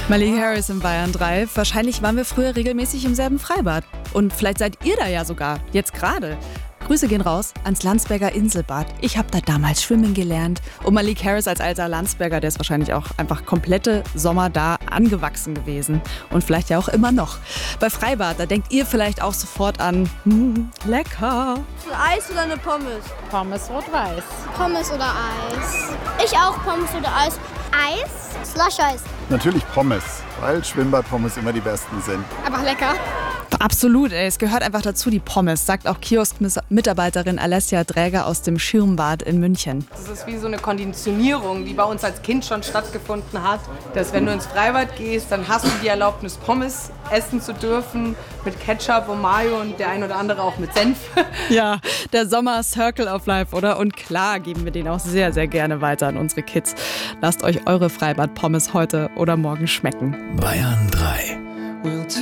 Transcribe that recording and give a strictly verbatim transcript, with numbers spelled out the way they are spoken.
Miley Harris in Bayern drei. Wahrscheinlich waren wir früher regelmäßig im selben Freibad. Und vielleicht seid ihr da ja sogar, jetzt gerade. Grüße gehen raus ans Landsberger Inselbad. Ich habe da damals schwimmen gelernt. Und Malik Harris als alter Landsberger, der ist wahrscheinlich auch einfach komplette Sommer da angewachsen gewesen. Und vielleicht ja auch immer noch. Bei Freibad, da denkt ihr vielleicht auch sofort an, hm, lecker. Ein Eis oder eine Pommes? Pommes rot-weiß. Pommes oder Eis? Ich auch Pommes oder Eis. Eis? Slush-Eis. Natürlich Pommes, weil Schwimmbad-Pommes immer die besten sind. Einfach lecker. Absolut, ey. Es gehört einfach dazu, die Pommes, sagt auch Kiosk-Mitarbeiterin Alessia Dräger aus dem Schirmbad in München. Das ist wie so eine Konditionierung, die bei uns als Kind schon stattgefunden hat. Dass wenn du ins Freibad gehst, dann hast du die Erlaubnis, Pommes essen zu dürfen mit Ketchup und Mayo und der ein oder andere auch mit Senf. Ja, der Sommer Circle of Life, oder? Und klar geben wir den auch sehr, sehr gerne weiter an unsere Kids. Lasst euch eure Freibad-Pommes heute oder morgen schmecken. Bayern drei.